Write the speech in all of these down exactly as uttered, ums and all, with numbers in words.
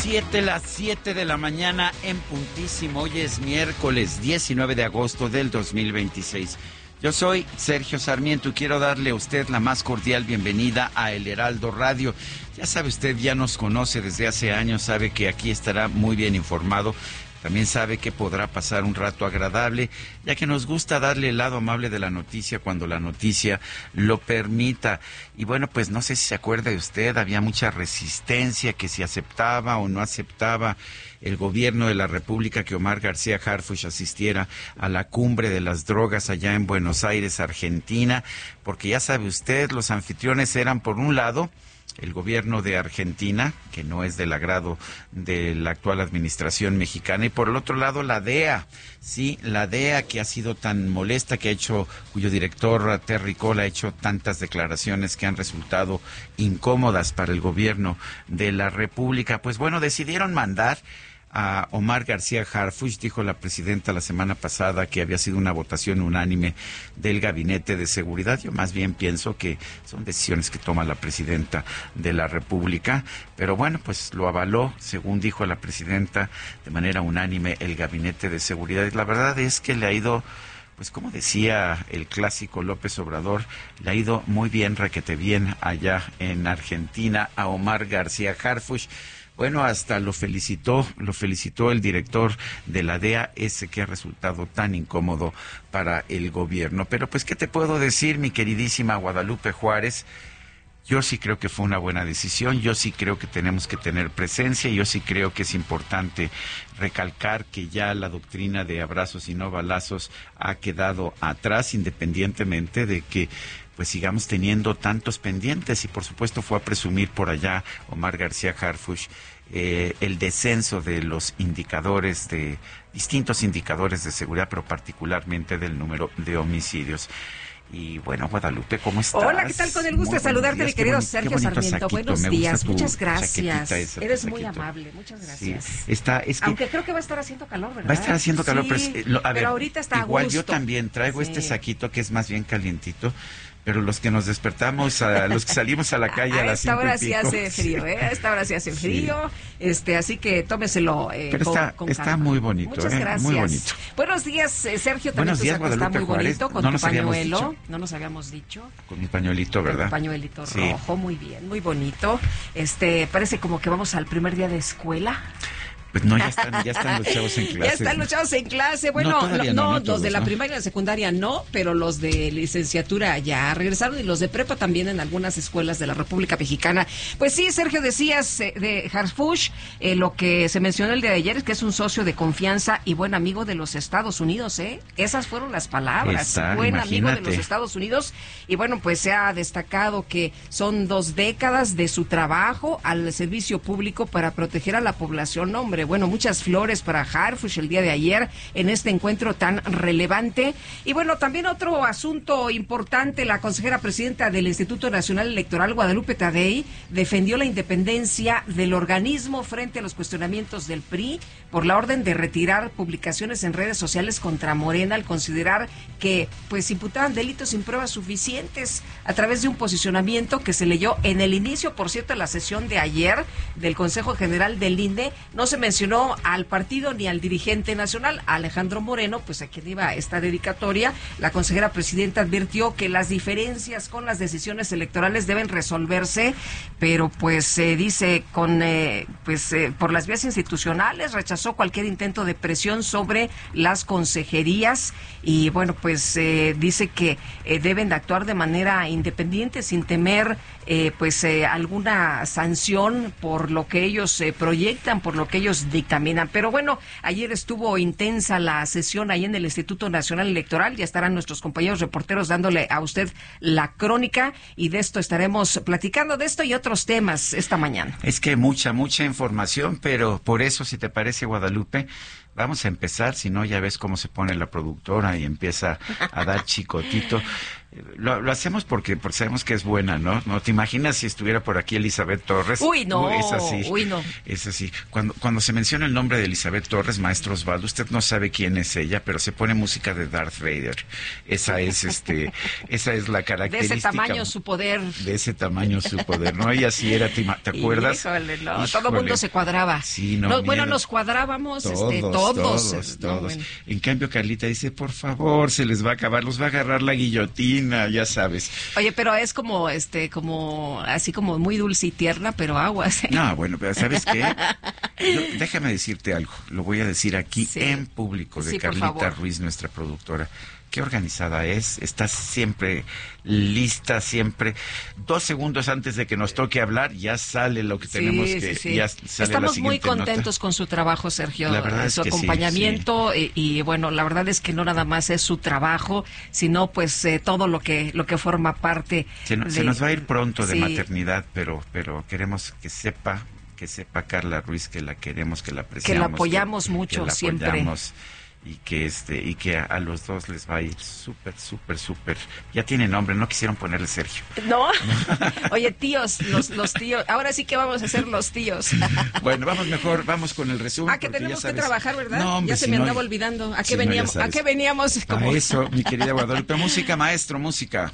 Siete, las siete de la mañana en puntísimo. Hoy es miércoles diecinueve de agosto del dos mil veintiséis. Yo soy Sergio Sarmiento y quiero darle a usted la más cordial bienvenida a El Heraldo Radio. Ya sabe usted, ya nos conoce desde hace años, sabe que aquí estará muy bien informado. También sabe que podrá pasar un rato agradable, ya que nos gusta darle el lado amable de la noticia cuando la noticia lo permita. Y bueno, pues no sé si se acuerda de usted, había mucha resistencia, que si aceptaba o no aceptaba el gobierno de la República que Omar García Harfuch asistiera a la cumbre de las drogas allá en Buenos Aires, Argentina, porque ya sabe usted, los anfitriones eran, por un lado, el gobierno de Argentina, que no es del agrado de la actual administración mexicana, y por el otro lado la D E A, sí, la D E A que ha sido tan molesta, que ha hecho, cuyo director Terry Cole ha hecho tantas declaraciones que han resultado incómodas para el gobierno de la República. Pues bueno, decidieron mandar a Omar García Harfuch. Dijo la presidenta la semana pasada que había sido una votación unánime del Gabinete de Seguridad. Yo más bien pienso que son decisiones que toma la presidenta de la República, pero bueno, pues lo avaló, según dijo la presidenta, de manera unánime el Gabinete de Seguridad. Y la verdad es que le ha ido, pues como decía el clásico López Obrador, le ha ido muy bien, requete bien allá en Argentina a Omar García Harfuch. Bueno, hasta lo felicitó, lo felicitó el director de la D E A, ese que ha resultado tan incómodo para el gobierno. Pero pues, ¿qué te puedo decir, mi queridísima Guadalupe Juárez? Yo sí creo que fue una buena decisión, yo sí creo que tenemos que tener presencia, yo sí creo que es importante recalcar que ya la doctrina de abrazos y no balazos ha quedado atrás, independientemente de que pues sigamos teniendo tantos pendientes. Y por supuesto fue a presumir por allá Omar García Harfuch eh, el descenso de los indicadores, de distintos indicadores de seguridad, pero particularmente del número de homicidios. Y bueno, Guadalupe, ¿cómo estás? Hola, ¿qué tal? Con el gusto de saludarte, mi querido Sergio Sarmiento. Buenos días, muchas gracias. Esa, Eres muy amable, muchas gracias. Sí, está, es que, aunque creo que va a estar haciendo calor, ¿verdad? Va a estar haciendo calor, sí, pero, lo, a ver, pero ahorita está a igual gusto. Yo también traigo sí. este saquito que es más bien calientito. Pero los que nos despertamos, a, los que salimos a la calle a, a las cinco y pico. A esta hora sí hace frío, ¿eh? A esta hora sí hace frío, sí. este, así que tómeselo eh, Pero con, está, con está calma. muy bonito, Muchas ¿eh? gracias. Muy bonito. Buenos días, eh, Sergio, también Buenos días, tu saco está muy Juárez. bonito, con no tu nos pañuelo, no nos habíamos dicho. Con mi pañuelito, ¿verdad? Con pañuelito sí. rojo, muy bien, muy bonito. Este, parece como que vamos al primer día de escuela. Pues no, ya están, ya están los chavos en clase. Ya están los chavos en clase. Bueno, no, no, no, no los todos, de la ¿no? primaria y la secundaria no, pero los de licenciatura ya regresaron y los de prepa también en algunas escuelas de la República Mexicana. Pues sí, Sergio, decías eh, de Harfuch, eh, lo que se mencionó el día de ayer es que es un socio de confianza y buen amigo de los Estados Unidos, ¿eh? Esas fueron las palabras. Está, buen imagínate. amigo de los Estados Unidos. Y bueno, pues se ha destacado que son dos décadas de su trabajo al servicio público para proteger a la población. Hombre, bueno, muchas flores para Harfuch el día de ayer en este encuentro tan relevante. Y bueno, también otro asunto importante, la consejera presidenta del Instituto Nacional Electoral, Guadalupe Tadei, defendió la independencia del organismo frente a los cuestionamientos del P R I por la orden de retirar publicaciones en redes sociales contra Morena al considerar que pues imputaban delitos sin pruebas suficientes a través de un posicionamiento que se leyó en el inicio, por cierto, de la sesión de ayer del Consejo General del I N E. No se mencionó al partido ni al dirigente nacional, Alejandro Moreno, pues a quien iba esta dedicatoria. La consejera presidenta advirtió que las diferencias con las decisiones electorales deben resolverse, pero pues eh, dice con eh, pues eh, por las vías institucionales. Rechazó cualquier intento de presión sobre las consejerías y bueno, pues eh, dice que eh, deben de actuar de manera independiente sin temer eh, pues eh, alguna sanción por lo que ellos eh, proyectan, por lo que ellos dictaminan. Pero bueno, ayer estuvo intensa la sesión ahí en el Instituto Nacional Electoral. Ya estarán nuestros compañeros reporteros dándole a usted la crónica y de esto estaremos platicando, de esto y otros temas esta mañana. Es que mucha, mucha información, pero por eso, si te parece, Guadalupe, vamos a empezar, si no ya ves cómo se pone la productora y empieza a dar chicotito. Lo, lo hacemos porque, porque sabemos que es buena, ¿no? ¿No te imaginas si estuviera por aquí Elizabeth Torres? Uy, no, Uy, es así, uy, no. Es así. Cuando, cuando se menciona el nombre de Elizabeth Torres, maestro Osvaldo, usted no sabe quién es ella, pero se pone música de Darth Vader. Esa es, este, esa es la característica. De ese tamaño su poder. De ese tamaño su poder, ¿no? Ella sí era, ¿te, te acuerdas? Híjole, no, Híjole. todo el mundo se cuadraba. Sí, no, no bueno, miedo. nos cuadrábamos, todos, este, todos. Todos, no, todos. bueno. En cambio, Carlita dice, por favor, se les va a acabar, los va a agarrar la guillotina, ya sabes. Oye, pero es como, este, como, así como muy dulce y tierna, pero aguas. ¿eh? No, bueno, pero ¿sabes qué? Yo, déjame decirte algo, lo voy a decir aquí Sí. en público, de Sí, por Carlita favor. Ruiz, nuestra productora. Qué organizada es, está siempre lista, siempre. Dos segundos antes de que nos toque hablar, ya sale lo que Sí, tenemos que... sí, sí. Ya sale la Estamos muy siguiente contentos nota. con su trabajo, Sergio, La verdad es su que sí, acompañamiento y, y, bueno, la verdad es que no nada más es su trabajo, sino pues eh, todo lo que lo que forma parte. Se, no- de, se nos va a ir pronto de sí. maternidad, pero pero queremos que sepa, que sepa Carla Ruiz que la queremos, que la apreciamos. Que la apoyamos que- mucho, que la siempre. apoyamos, y que este y que a, a los dos les va a ir súper, súper, súper. Ya tiene nombre, no quisieron ponerle Sergio. ¿No? Oye, tíos, los, los tíos, ahora sí que vamos a ser los tíos. Bueno, vamos mejor, vamos con el resumen. Ah, que porque tenemos ya que sabes- trabajar, ¿verdad? No, hombre, ya se si me no, andaba olvidando. ¿A qué si no, ya veníamos? ¿A sabes. qué veníamos? A Como... eso, mi querida Guadalupe. Música, maestro, música.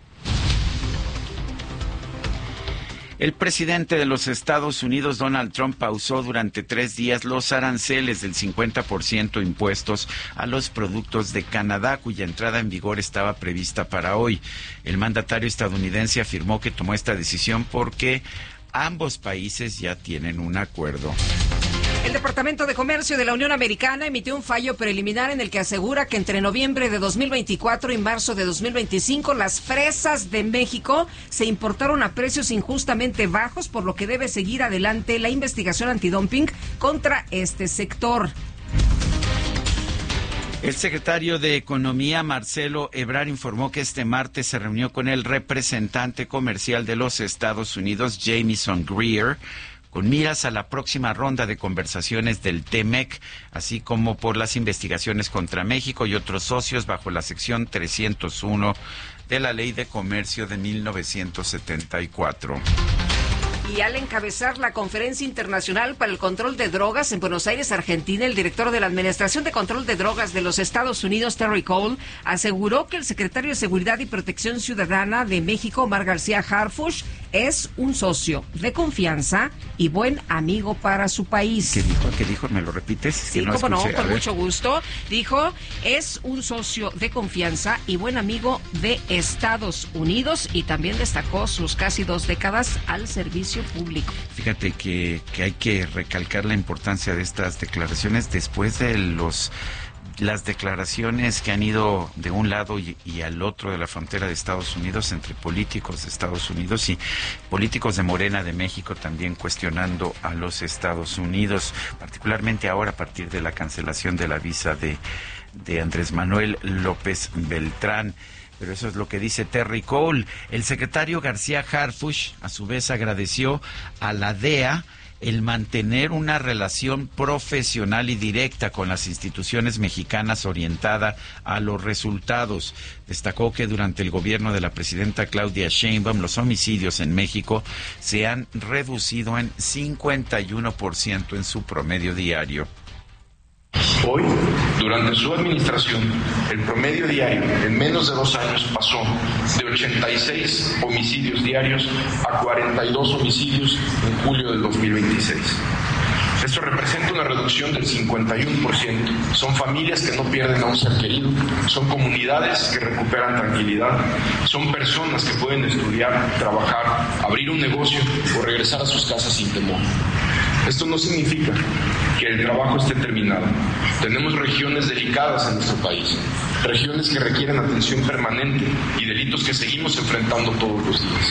El presidente de los Estados Unidos, Donald Trump, pausó durante tres días los aranceles del cincuenta por ciento impuestos a los productos de Canadá, cuya entrada en vigor estaba prevista para hoy. El mandatario estadounidense afirmó que tomó esta decisión porque ambos países ya tienen un acuerdo. El Departamento de Comercio de la Unión Americana emitió un fallo preliminar en el que asegura que entre noviembre de dos mil veinticuatro y marzo de dos mil veinticinco las fresas de México se importaron a precios injustamente bajos, por lo que debe seguir adelante la investigación antidumping contra este sector. El secretario de Economía, Marcelo Ebrard, informó que este martes se reunió con el representante comercial de los Estados Unidos, Jamieson Greer, con miras a la próxima ronda de conversaciones del T M E C, así como por las investigaciones contra México y otros socios bajo la sección trescientos uno de la Ley de Comercio de mil novecientos setenta y cuatro. Y al encabezar la Conferencia Internacional para el Control de Drogas en Buenos Aires, Argentina, el director de la Administración de Control de Drogas de los Estados Unidos, Terry Cole, aseguró que el secretario de Seguridad y Protección Ciudadana de México, Omar García Harfuch, es un socio de confianza y buen amigo para su país. ¿Qué dijo? ¿Qué dijo? ¿Me lo repites? Sí, Que no cómo no, escuché. A con ver. mucho gusto. Dijo, es un socio de confianza y buen amigo de Estados Unidos, y también destacó sus casi dos décadas al servicio público. Fíjate que, que hay que recalcar la importancia de estas declaraciones después de los las declaraciones que han ido de un lado y, y al otro de la frontera de Estados Unidos entre políticos de Estados Unidos y políticos de Morena de México también cuestionando a los Estados Unidos, particularmente ahora a partir de la cancelación de la visa de, de Andrés Manuel López Beltrán. Pero eso es lo que dice Terry Cole. El secretario García Harfuch, a su vez, agradeció a la D E A el mantener una relación profesional y directa con las instituciones mexicanas orientada a los resultados. Destacó que durante el gobierno de la presidenta Claudia Sheinbaum los homicidios en México se han reducido en cincuenta y uno por ciento en su promedio diario. Hoy, durante su administración, el promedio diario en menos de dos años pasó de ochenta y seis homicidios diarios a cuarenta y dos homicidios en julio del dos mil veintiséis. Esto representa una reducción del cincuenta y uno por ciento. Son familias que no pierden a un ser querido, son comunidades que recuperan tranquilidad, son personas que pueden estudiar, trabajar, abrir un negocio o regresar a sus casas sin temor. Esto no significa que el trabajo esté terminado. Tenemos regiones delicadas en nuestro país, regiones que requieren atención permanente y delitos que seguimos enfrentando todos los días.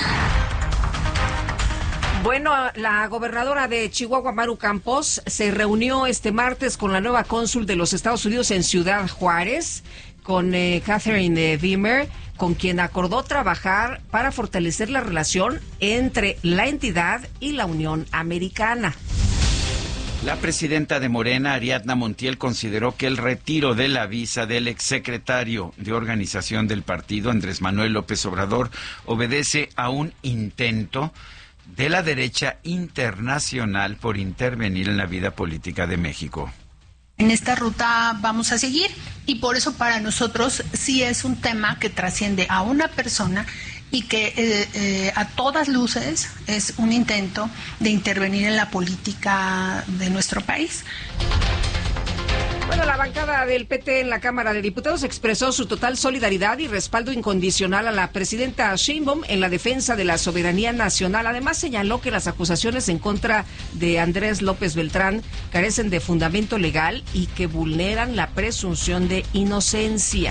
Bueno, la gobernadora de Chihuahua, Maru Campos, se reunió este martes con la nueva cónsul de los Estados Unidos en Ciudad Juárez, con eh, Catherine eh, Wimmer, con quien acordó trabajar para fortalecer la relación entre la entidad y la Unión Americana. La presidenta de Morena, Ariadna Montiel, consideró que el retiro de la visa del exsecretario de organización del partido, Andrés Manuel López Obrador, obedece a un intento de la derecha internacional por intervenir en la vida política de México. En esta ruta vamos a seguir y por eso para nosotros sí es un tema que trasciende a una persona y que eh, eh, a todas luces es un intento de intervenir en la política de nuestro país. Bueno, la bancada del P T en la Cámara de Diputados expresó su total solidaridad y respaldo incondicional a la presidenta Sheinbaum en la defensa de la soberanía nacional. Además, señaló que las acusaciones en contra de Andrés López Beltrán carecen de fundamento legal y que vulneran la presunción de inocencia.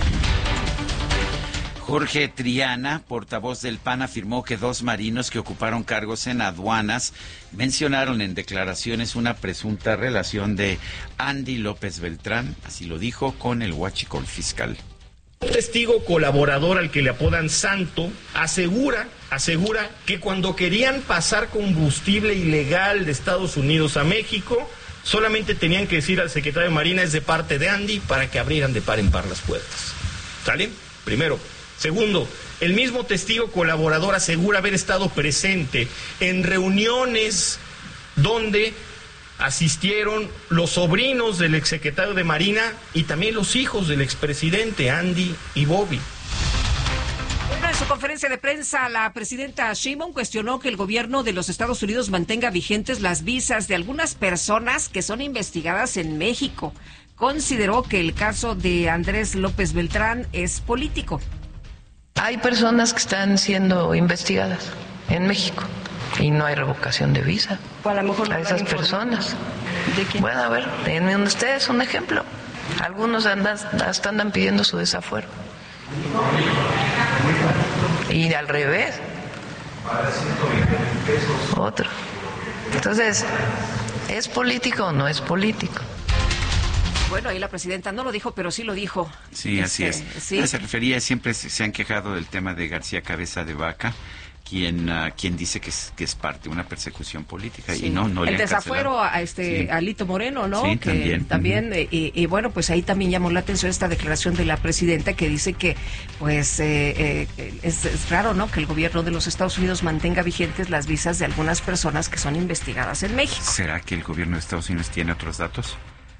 Jorge Triana, portavoz del P A N, afirmó que dos marinos que ocuparon cargos en aduanas mencionaron en declaraciones una presunta relación de Andy López Beltrán, así lo dijo, con el huachicol fiscal. Un testigo colaborador al que le apodan Santo asegura, asegura que cuando querían pasar combustible ilegal de Estados Unidos a México, solamente tenían que decir al secretario de Marina es de parte de Andy para que abrieran de par en par las puertas. ¿Sale? Primero. Segundo, el mismo testigo colaborador asegura haber estado presente en reuniones donde asistieron los sobrinos del exsecretario de Marina y también los hijos del expresidente Andy y Bobby. Bueno, en su conferencia de prensa, la presidenta Sheinbaum cuestionó que el gobierno de los Estados Unidos mantenga vigentes las visas de algunas personas que son investigadas en México. Consideró que el caso de Andrés López Beltrán es político. Hay personas que están siendo investigadas en México y no hay revocación de visa a, lo mejor a esas personas. ¿De quién? Bueno, a ver, denme ustedes un ejemplo. Algunos andan, hasta andan pidiendo su desafuero. Y al revés. Otro. Entonces, ¿es político o no es político? Bueno, ahí la presidenta no lo dijo, pero sí lo dijo. Sí, así este, es. ¿sí? Se refería, siempre se, se han quejado del tema de García Cabeza de Vaca, quien uh, quien dice que es, que es parte de una persecución política. Sí. Y no, no el le desafuero a este sí. a Lito Moreno, ¿no? Sí, que también. También, uh-huh. y, y bueno, pues ahí también llamó la atención esta declaración de la presidenta que dice que, pues, eh, eh, es, es raro, ¿no? Que el gobierno de los Estados Unidos mantenga vigentes las visas de algunas personas que son investigadas en México. ¿Será que el gobierno de Estados Unidos tiene otros datos?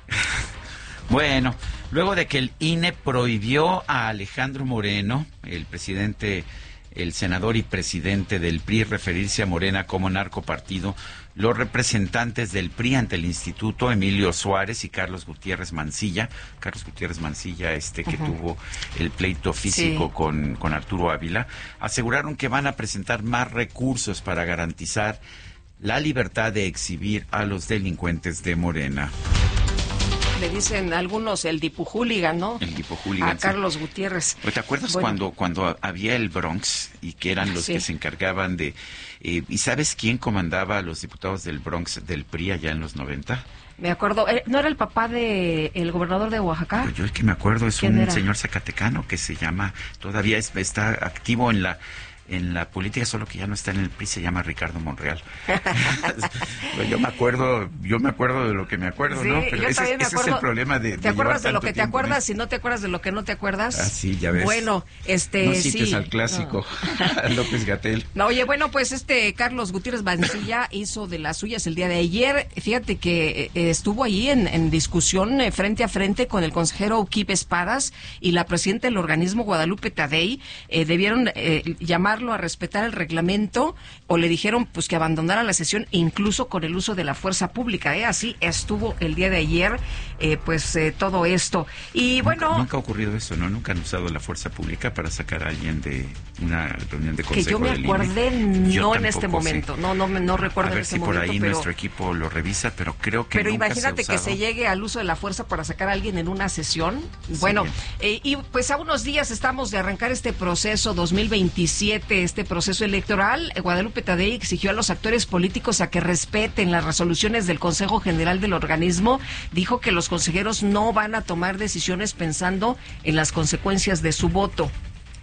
Bueno, luego de que el I N E prohibió a Alejandro Moreno, el presidente, el senador y presidente del P R I, referirse a Morena como narcopartido, los representantes del P R I ante el Instituto, Emilio Suárez y Carlos Gutiérrez Mancilla, Carlos Gutiérrez Mancilla, este que uh-huh. tuvo el pleito físico sí. con, con Arturo Ávila, aseguraron que van a presentar más recursos para garantizar la libertad de exhibir a los delincuentes de Morena. Le dicen algunos el dipuhooligan, ¿no? El dipuhooligan. A Carlos sí. Gutiérrez. ¿Te acuerdas bueno. cuando cuando había el Bronx y que eran los sí. que se encargaban de... Eh, ¿Y sabes quién comandaba a los diputados del Bronx del P R I allá en los noventa? Me acuerdo, ¿no era el papá de el gobernador de Oaxaca? Pues yo es que me acuerdo, es un era? señor zacatecano que se llama, todavía es, está activo en la... en la política, solo que ya no está en el P R I, se llama Ricardo Monreal. yo me acuerdo, yo me acuerdo de lo que me acuerdo, sí, ¿no? Pero ese, ese es el problema de, de ¿Te acuerdas de lo que te tiempo, acuerdas ¿eh? Si no te acuerdas de lo que no te acuerdas? Ah, sí, ya ves. Bueno, este, no cites sí. al clásico, no. López-Gatell. No, oye, bueno, pues este Carlos Gutiérrez Mancilla hizo de las suyas el día de ayer. Fíjate que eh, estuvo ahí en, en discusión eh, frente a frente con el consejero Uquip Espadas y la presidenta del organismo, Guadalupe Tadei. Eh, debieron eh, llamarlo a respetar el reglamento o le dijeron pues que abandonara la sesión incluso con el uso de la fuerza pública, ¿eh? Así estuvo el día de ayer eh, pues eh, todo esto y bueno nunca, nunca ha ocurrido eso, ¿no? Nunca han usado la fuerza pública para sacar a alguien de una reunión de consejo que yo me acuerde no yo en este momento sí. no no no recuerdo a ver en este si momento, por ahí pero, nuestro equipo lo revisa, pero creo que pero nunca imagínate se ha que se llegue al uso de la fuerza para sacar a alguien en una sesión. Sí, bueno eh, y pues a unos días estamos de arrancar este proceso dos mil veintisiete, este proceso electoral. Guadalupe Tadei exigió a los actores políticos a que respeten las resoluciones del Consejo General del organismo. Dijo que los consejeros no van a tomar decisiones pensando en las consecuencias de su voto.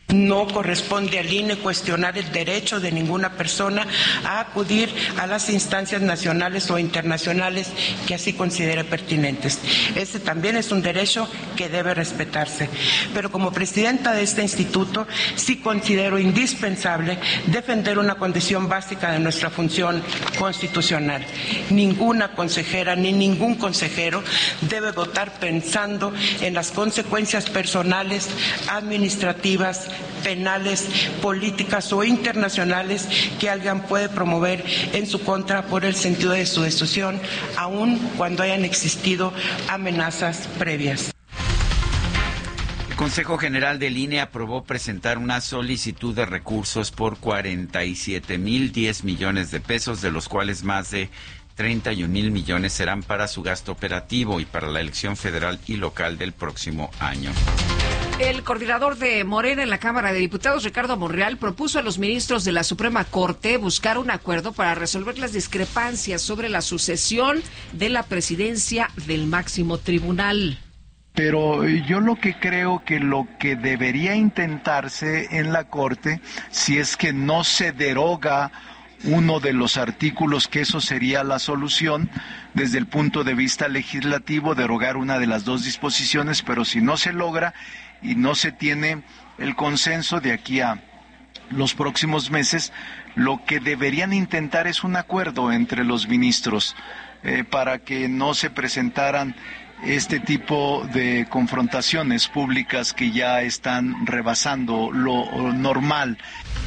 No corresponde al I N E cuestionar el derecho de ninguna persona a acudir a las instancias nacionales o internacionales que así considere pertinentes. Este también es un derecho que debe respetarse. Pero como presidenta de este instituto, sí considero indispensable defender una condición básica de nuestra función constitucional. Ninguna consejera ni ningún consejero debe votar pensando en las consecuencias personales, administrativas, penales, políticas o internacionales que alguien puede promover en su contra por el sentido de su decisión, aun cuando hayan existido amenazas previas. El Consejo General del I N E aprobó presentar una solicitud de recursos por cuarenta y siete mil diez millones de pesos, de los cuales más de treinta y un mil millones serán para su gasto operativo y para la elección federal y local del próximo año. El coordinador de Morena en la Cámara de Diputados, Ricardo Monreal, propuso a los ministros de la Suprema Corte buscar un acuerdo para resolver las discrepancias sobre la sucesión de la presidencia del máximo tribunal. Pero yo lo que creo que lo que debería intentarse en la Corte, si es que no se deroga uno de los artículos, que eso sería la solución desde el punto de vista legislativo, derogar una de las dos disposiciones, pero si no se logra y no se tiene el consenso de aquí a los próximos meses, lo que deberían intentar es un acuerdo entre los ministros eh, para que no se presentaran este tipo de confrontaciones públicas que ya están rebasando lo normal.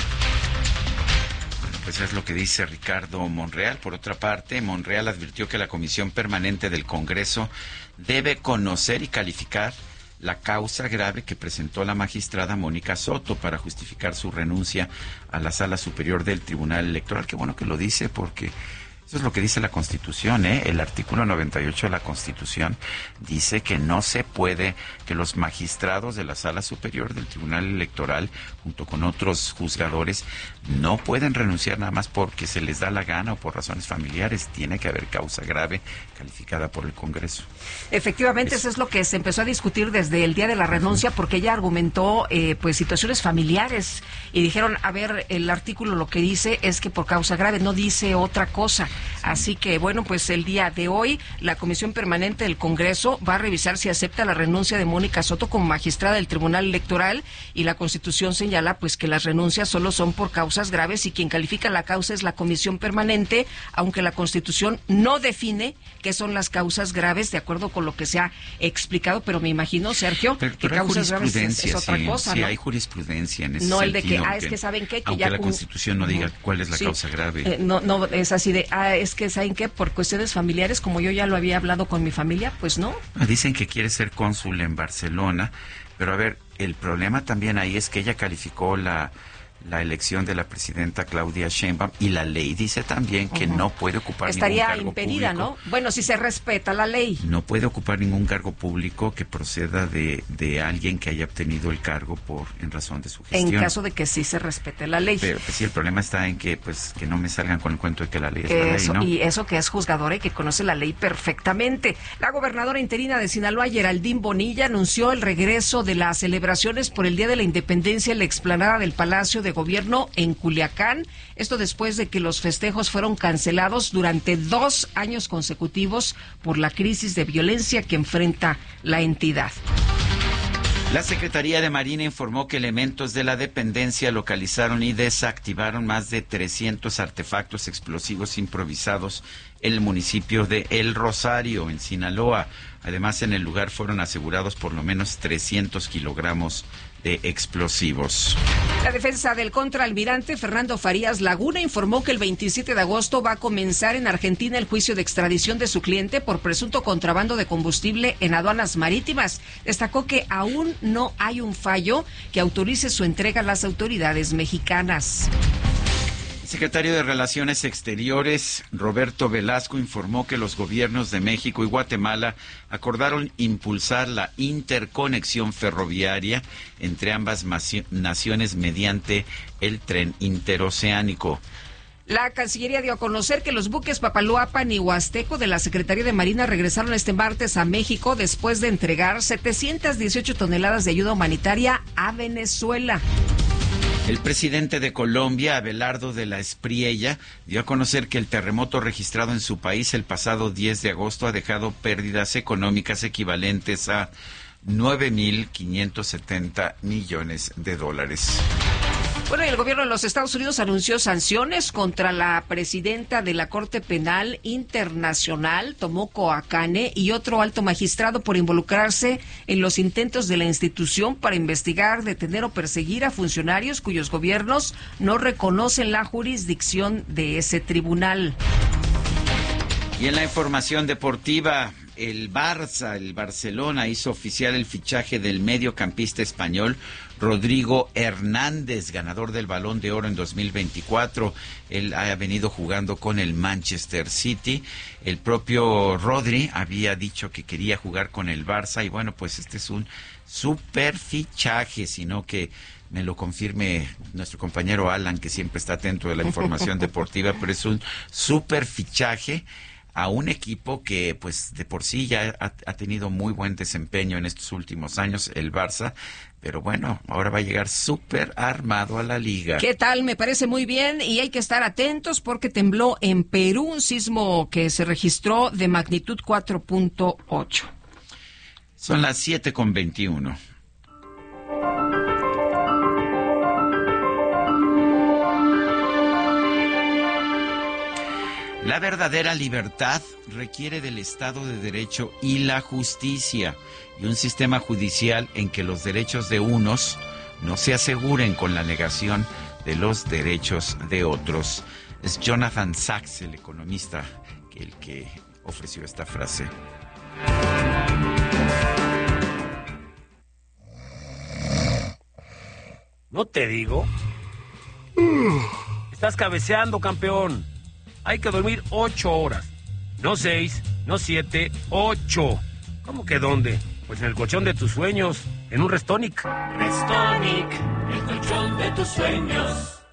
Pues es lo que dice Ricardo Monreal. Por otra parte, Monreal advirtió que la Comisión Permanente del Congreso debe conocer y calificar la causa grave que presentó la magistrada Mónica Soto para justificar su renuncia a la Sala Superior del Tribunal Electoral. Qué bueno que lo dice, porque eso es lo que dice la Constitución, ¿eh? El artículo noventa y ocho de la Constitución dice que no se puede, que los magistrados de la Sala Superior del Tribunal Electoral, junto con otros juzgadores, no pueden renunciar nada más porque se les da la gana o por razones familiares. Tiene que haber causa grave calificada por el Congreso. Efectivamente, es... eso es lo que se empezó a discutir desde el día de la renuncia, porque ella argumentó eh, pues situaciones familiares y dijeron, a ver, el artículo lo que dice es que por causa grave, no dice otra cosa. Así que, bueno, pues el día de hoy la Comisión Permanente del Congreso va a revisar si acepta la renuncia de Mónica Soto como magistrada del Tribunal Electoral, y la Constitución señala pues que las renuncias solo son por causas graves y quien califica la causa es la Comisión Permanente, aunque la Constitución no define qué son las causas graves de acuerdo con lo que se ha explicado, pero me imagino, Sergio, pero, que pero causas graves es, es otra sí, cosa, sí, ¿no? hay jurisprudencia en ese no sentido. el de que, ah, es que saben qué, que aunque ya la con... Constitución no diga cuál es la sí, causa grave. Eh, no, no, es así de, ah, es que saben qué, por cuestiones familiares, como yo ya lo había hablado con mi familia, pues no. Dicen que quiere ser cónsul en Barcelona, pero a ver, el problema también ahí es que ella calificó la la elección de la presidenta Claudia Sheinbaum, y la ley dice también que uh-huh. no puede ocupar Estaría ningún cargo impedida, público. ¿no? Bueno, si se respeta la ley. No puede ocupar ningún cargo público que proceda de, de alguien que haya obtenido el cargo por en razón de su gestión. En caso de que sí se respete la ley. Pero pues sí, el problema está en que pues que no me salgan con el cuento de que la ley es la eso, ley, ¿no? Y eso que es juzgadora y que conoce la ley perfectamente. La gobernadora interina de Sinaloa, Geraldine Bonilla, anunció el regreso de las celebraciones por el Día de la Independencia en la explanada del Palacio de Gobierno en Culiacán, esto después de que los festejos fueron cancelados durante dos años consecutivos por la crisis de violencia que enfrenta la entidad. La Secretaría de Marina informó que elementos de la dependencia localizaron y desactivaron más de trescientos artefactos explosivos improvisados en el municipio de El Rosario, en Sinaloa. Además, en el lugar fueron asegurados por lo menos trescientos kilogramos de explosivos. La defensa del contraalmirante Fernando Farías Laguna informó que el veintisiete de agosto va a comenzar en Argentina el juicio de extradición de su cliente por presunto contrabando de combustible en aduanas marítimas. Destacó que aún no hay un fallo que autorice su entrega a las autoridades mexicanas. El secretario de Relaciones Exteriores, Roberto Velasco, informó que los gobiernos de México y Guatemala acordaron impulsar la interconexión ferroviaria entre ambas naciones mediante el tren interoceánico. La Cancillería dio a conocer que los buques Papaloapan y Huasteco de la Secretaría de Marina regresaron este martes a México después de entregar setecientas dieciocho toneladas de ayuda humanitaria a Venezuela. El presidente de Colombia, Abelardo de la Espriella, dio a conocer que el terremoto registrado en su país el pasado diez de agosto ha dejado pérdidas económicas equivalentes a nueve mil quinientos setenta millones de dólares. Bueno, el gobierno de los Estados Unidos anunció sanciones contra la presidenta de la Corte Penal Internacional, Tomoko Akane, y otro alto magistrado por involucrarse en los intentos de la institución para investigar, detener o perseguir a funcionarios cuyos gobiernos no reconocen la jurisdicción de ese tribunal. Y en la información deportiva, el Barça, el Barcelona hizo oficial el fichaje del mediocampista español Rodrigo Hernández, ganador del Balón de Oro en dos mil veinticuatro. Él ha venido jugando con el Manchester City. El propio Rodri había dicho que quería jugar con el Barça y bueno, pues este es un super fichaje, sino que me lo confirme nuestro compañero Alan, que siempre está atento de la información deportiva, pero es un super fichaje a un equipo que pues de por sí ya ha, ha tenido muy buen desempeño en estos últimos años, el Barça, pero bueno, ahora va a llegar súper armado a la liga. ¿Qué tal? Me parece muy bien y hay que estar atentos porque tembló en Perú un sismo que se registró de magnitud cuatro punto ocho. Son las siete con veintiuno. La verdadera libertad requiere del Estado de Derecho y la justicia, y un sistema judicial en que los derechos de unos no se aseguren con la negación de los derechos de otros. Es Jonathan Sachs, el economista, el que ofreció esta frase. ¿No te digo? Estás cabeceando, campeón. Hay que dormir ocho horas. No seis, no siete, ocho. ¿Cómo que dónde? Pues en el colchón de tus sueños, en un Restonic. Restonic, el colchón de tus sueños.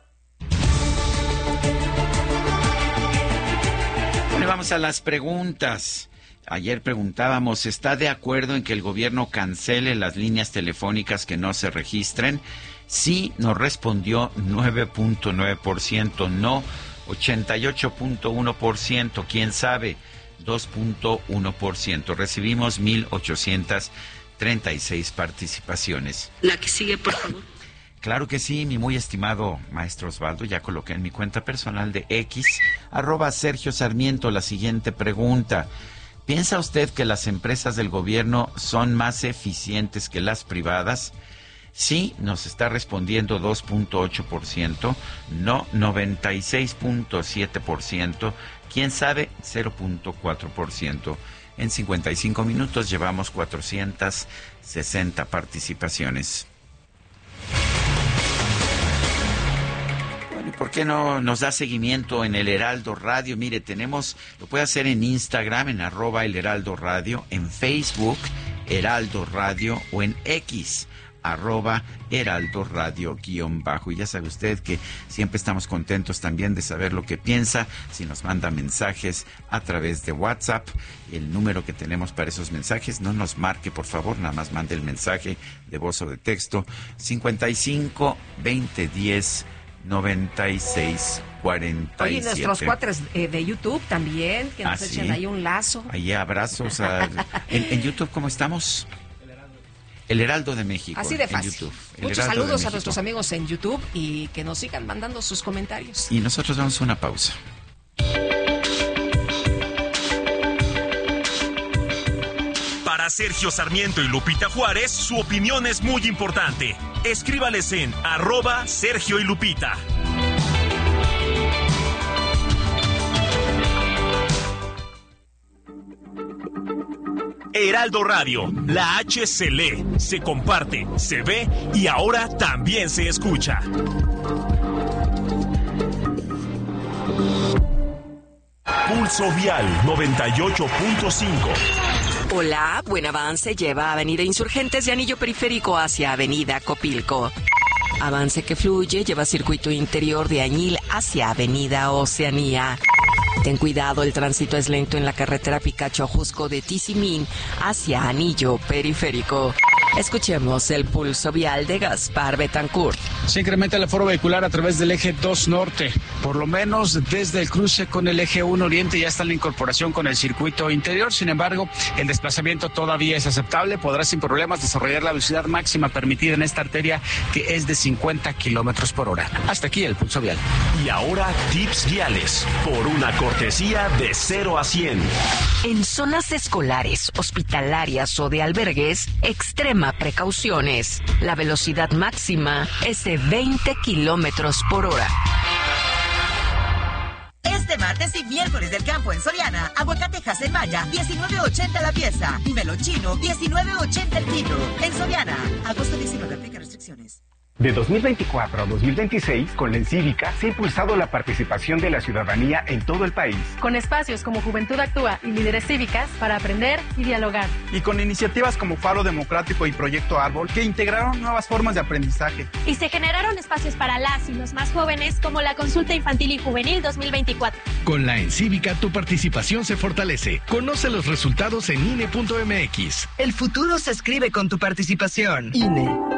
Bueno, vamos a las preguntas. Ayer preguntábamos, ¿está de acuerdo en que el gobierno cancele las líneas telefónicas que no se registren? Sí, nos respondió nueve punto nueve por ciento, no ochenta y ocho punto uno por ciento, quién sabe, dos punto uno por ciento. Recibimos mil ochocientas treinta y seis participaciones. La que sigue, por favor. Claro que sí, mi muy estimado maestro Osvaldo, ya coloqué en mi cuenta personal de X, arroba Sergio Sarmiento, la siguiente pregunta. ¿Piensa usted que las empresas del gobierno son más eficientes que las privadas? Sí, nos está respondiendo dos punto ocho por ciento, no noventa y seis punto siete por ciento, quién sabe cero punto cuatro por ciento. En cincuenta y cinco minutos llevamos cuatrocientas sesenta participaciones. Bueno, ¿y por qué no nos da seguimiento en el Heraldo Radio? Mire, tenemos, lo puede hacer en Instagram, en arroba el Heraldo Radio, en Facebook, Heraldo Radio, o en X, arroba Heraldo Radio guión bajo. Y ya sabe usted que siempre estamos contentos también de saber lo que piensa. Si nos manda mensajes a través de WhatsApp, el número que tenemos para esos mensajes, no nos marque, por favor, nada más mande el mensaje de voz o de texto, cincuenta y cinco, veinte, diez, noventa y seis, cuarenta y siete. Oye, nuestros cuatres eh, de YouTube también, que nos ¿Ah, echen sí? ahí un lazo. Ahí abrazos. A, en, en YouTube, ¿cómo estamos? El Heraldo de México. Así de fácil. En YouTube. Muchos Heraldo saludos de a nuestros amigos en YouTube y que nos sigan mandando sus comentarios. Y nosotros vamos a una pausa. Para Sergio Sarmiento y Lupita Juárez, su opinión es muy importante. Escríbales en arroba Sergio y Lupita. Heraldo Radio, la H se lee, se comparte, se ve y ahora también se escucha. Pulso Vial noventa y ocho punto cinco. Hola, buen avance lleva Avenida Insurgentes de Anillo Periférico hacia Avenida Copilco. Avance que fluye lleva circuito interior de Añil hacia Avenida Oceanía. Ten cuidado, el tránsito es lento en la carretera Picacho Ajusco de Tizimín hacia Anillo Periférico. Escuchemos el pulso vial de Gaspar Betancourt. Se incrementa el aforo vehicular a través del eje dos norte. Por lo menos desde el cruce con el eje uno oriente ya está la incorporación con el circuito interior. Sin embargo, el desplazamiento todavía es aceptable. Podrás sin problemas desarrollar la velocidad máxima permitida en esta arteria, que es de cincuenta kilómetros por hora. Hasta aquí el pulso vial. Y ahora tips viales por una cortesía de cero a cien. En zonas escolares, hospitalarias o de albergues, extrema precauciones. La velocidad máxima es de veinte kilómetros por hora. Este martes y miércoles del campo en Soriana, aguacatejas en Maya, diecinueve ochenta la pieza, y melón chino, diecinueve ochenta el kilo. En Soriana, agosto diecinueve, aplica restricciones. De dos mil veinticuatro a dos mil veintiséis, con la Encívica se ha impulsado la participación de la ciudadanía en todo el país. Con espacios como Juventud Actúa y Líderes Cívicas para aprender y dialogar. Y con iniciativas como Faro Democrático y Proyecto Árbol, que integraron nuevas formas de aprendizaje. Y se generaron espacios para las y los más jóvenes, como la Consulta Infantil y Juvenil dos mil veinticuatro. Con la Encívica tu participación se fortalece. Conoce los resultados en I N E punto M X. El futuro se escribe con tu participación. I N E.